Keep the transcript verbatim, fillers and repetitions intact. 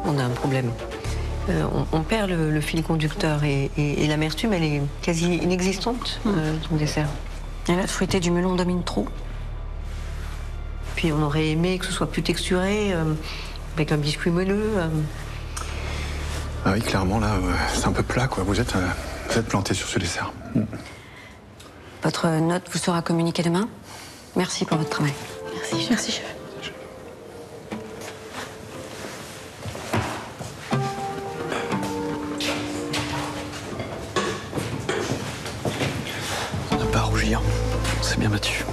on a un problème. Euh, on, on perd le, le fil conducteur et, et, et l'amertume, elle est quasi inexistante euh, dans le dessert. Et la fruitée du melon domine trop. Puis on aurait aimé que ce soit plus texturé, euh, avec un biscuit moelleux. Euh. Ah oui, clairement, là, euh, c'est un peu plat, quoi. Vous êtes, euh, vous êtes planté sur ce dessert. Mm. Votre note vous sera communiquée demain. Merci pour votre travail. Merci, merci, chef. On n'a pas à rougir. On s'est bien battu.